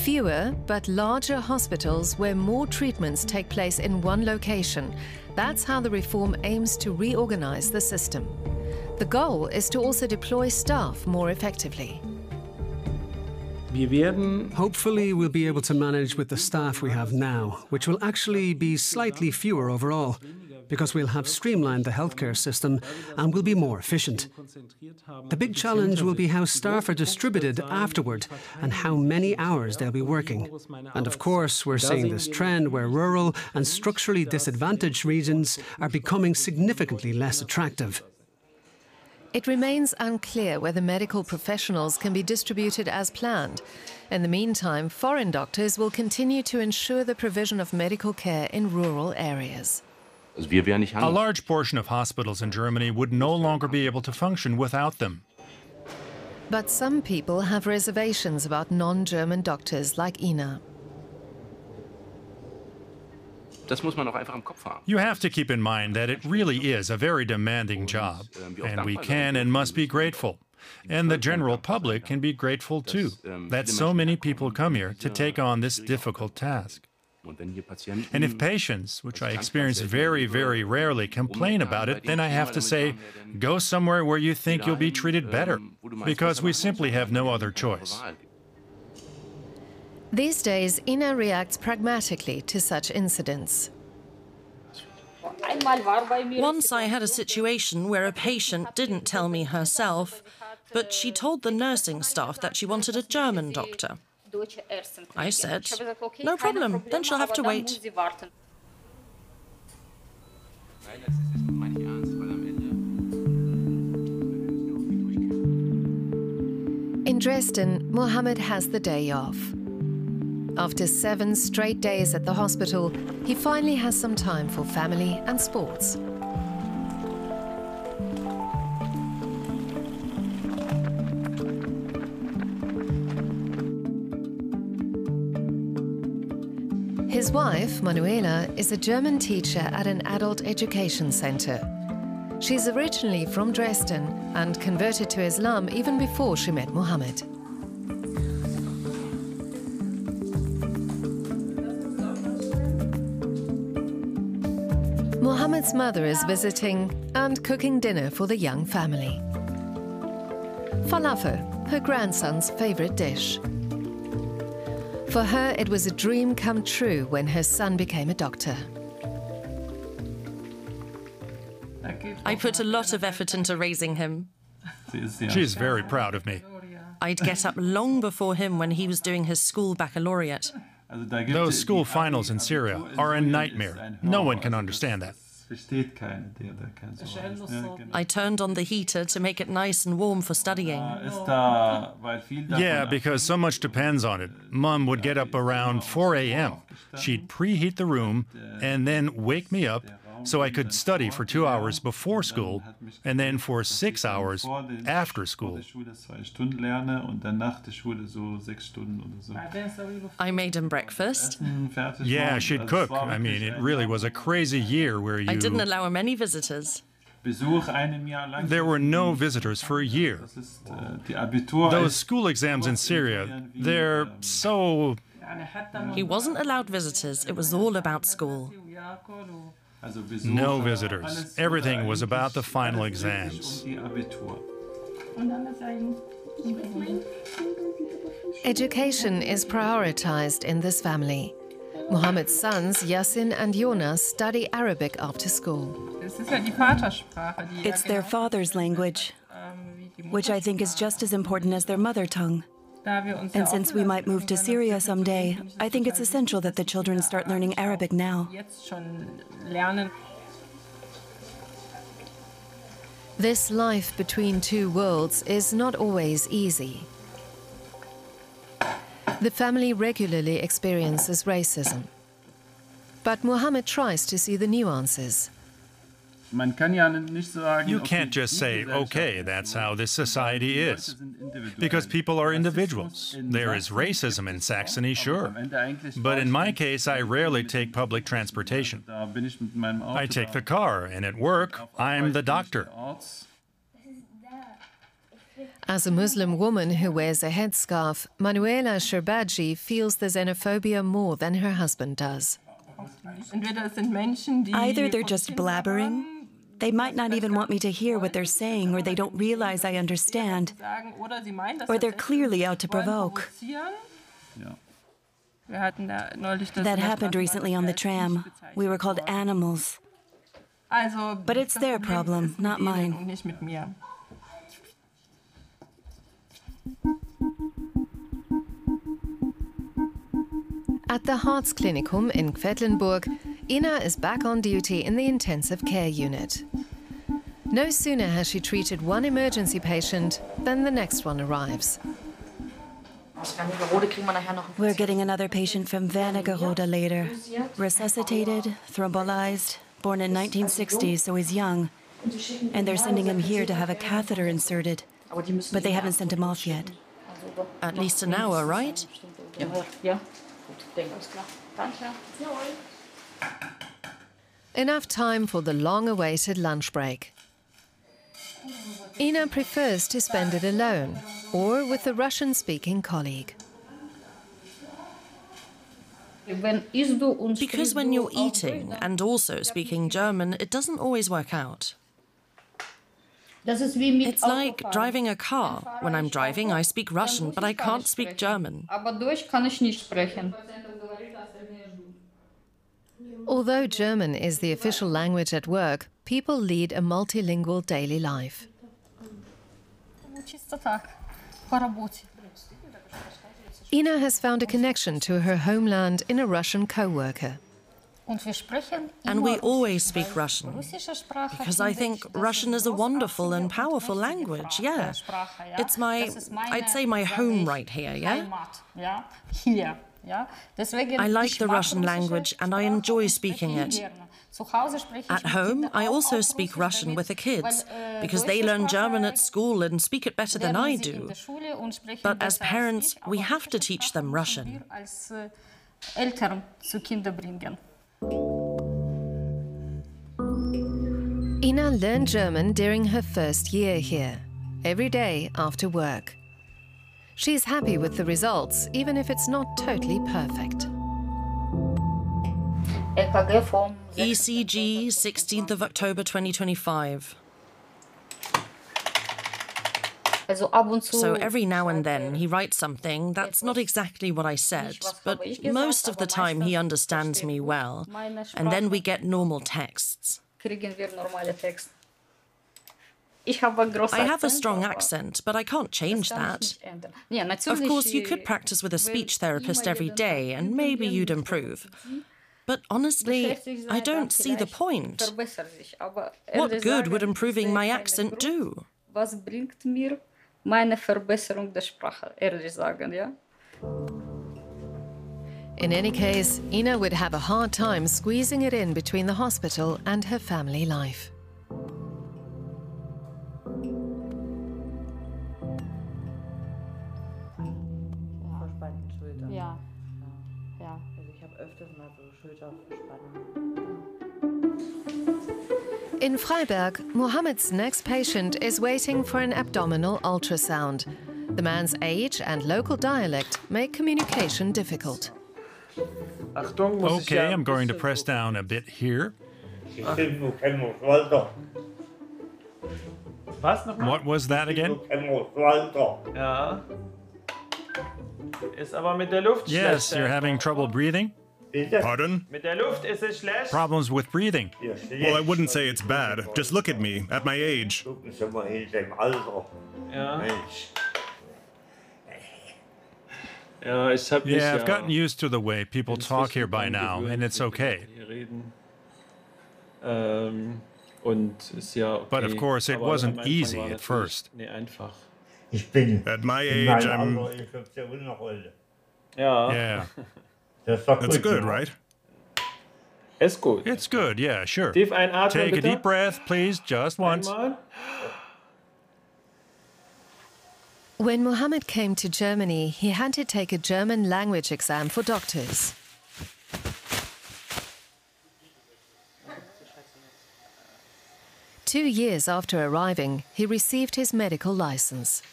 Fewer but larger hospitals where more treatments take place in one location. That's how the reform aims to reorganize the system. The goal is to also deploy staff more effectively. Hopefully we'll be able to manage with the staff we have now, which will actually be slightly fewer overall, because we'll have streamlined the healthcare system and will be more efficient. The big challenge will be how staff are distributed afterward and how many hours they'll be working. And of course, we're seeing this trend where rural and structurally disadvantaged regions are becoming significantly less attractive. It remains unclear whether medical professionals can be distributed as planned. In the meantime, foreign doctors will continue to ensure the provision of medical care in rural areas. A large portion of hospitals in Germany would no longer be able to function without them. But some people have reservations about non-German doctors like Ina. You have to keep in mind that it really is a very demanding job, and we can and must be grateful. And the general public can be grateful too, that so many people come here to take on this difficult task. And if patients, which I experience very, very rarely, complain about it, then I have to say, go somewhere where you think you'll be treated better, because we simply have no other choice. These days, Ina reacts pragmatically to such incidents. Once I had a situation where a patient didn't tell me herself, but she told the nursing staff that she wanted a German doctor. I said, no problem, then she'll have to wait. In Dresden, Mohammed has the day off. After 7 straight days at the hospital, he finally has some time for family and sports. His wife, Manuela, is a German teacher at an adult education center. She's originally from Dresden and converted to Islam even before she met Mohammed. Mohammed's mother is visiting and cooking dinner for the young family. Falafel, her grandson's favorite dish. For her, it was a dream come true when her son became a doctor. I put a lot of effort into raising him. She's very proud of me. I'd get up long before him when he was doing his school baccalaureate. Those school finals in Syria are a nightmare. No one can understand that. I turned on the heater to make it nice and warm for studying. Yeah, because so much depends on it. Mom would get up around 4 a.m. She'd preheat the room and then wake me up so I could study for 2 hours before school and then for 6 hours after school. I made him breakfast. Yeah, she'd cook. I mean, it really was a crazy year where I didn't allow him any visitors. There were no visitors for a year. Those school exams in Syria, they're so... He wasn't allowed visitors. It was all about school. No visitors. Everything was about the final exams. Education is prioritized in this family. Mohammed's sons, Yassin and Jonas, study Arabic after school. It's their father's language, which I think is just as important as their mother tongue. And since we might move to Syria someday, I think it's essential that the children start learning Arabic now. This life between two worlds is not always easy. The family regularly experiences racism. But Mohammed tries to see the nuances. You can't just say, okay, that's how this society is. Because people are individuals. There is racism in Saxony, sure. But in my case, I rarely take public transportation. I take the car, and at work, I'm the doctor. As a Muslim woman who wears a headscarf, Manuela Sherbadji feels the xenophobia more than her husband does. Either they're just blabbering, they might not even want me to hear what they're saying, or they don't realize I understand, or they're clearly out to provoke. That happened recently on the tram. We were called animals. But it's their problem, not mine. At the Hartsklinikum in Quedlinburg, Ina is back on duty in the intensive care unit. No sooner has she treated one emergency patient than the next one arrives. We're getting another patient from Wernigerode later. Resuscitated, thrombolized, born in 1960, so he's young. And they're sending him here to have a catheter inserted. But they haven't sent him off yet. At least an hour, right? Enough time for the long-awaited lunch break. Ina prefers to spend it alone or with a Russian-speaking colleague. Because when you're eating and also speaking German, it doesn't always work out. It's like driving a car. When I'm driving, I speak Russian, but I can't speak German. Although German is the official language at work, people lead a multilingual daily life. Ina has found a connection to her homeland in a Russian co-worker. And we always speak Russian, because I think Russian is a wonderful and powerful language, yeah. It's I'd say my home right here, yeah? I like the Russian language and I enjoy speaking it. At home, I also speak Russian with the kids, because they learn German at school and speak it better than I do. But as parents, we have to teach them Russian. Ina learned German during her first year here, every day after work. She's happy with the results, even if it's not totally perfect. ECG, 16th of October 2025. So every now and then he writes something that's not exactly what I said, but most of the time he understands me well, and then we get normal texts. I have a strong accent, but I can't change that. Of course, you could practice with a speech therapist every day, and maybe you'd improve. But honestly, I don't see the point. What good would improving my accent do? In any case, Ina would have a hard time squeezing it in between the hospital and her family life. In Freiberg, Mohammed's next patient is waiting for an abdominal ultrasound. The man's age and local dialect make communication difficult. Okay, I'm going to press down a bit here. What was that again? Yes, you're having trouble breathing? Pardon? Problems with breathing. Well, I wouldn't say it's bad. Just look at me, at my age. Yeah, I've gotten used to the way people talk here by now, and it's okay. But of course, it wasn't easy at first. At my age, I'm... Yeah. That's good, right? It's good, yeah, sure. Take a deep breath, please, just once. When Mohammed came to Germany, he had to take a German language exam for doctors. Two years after arriving, he received his medical license.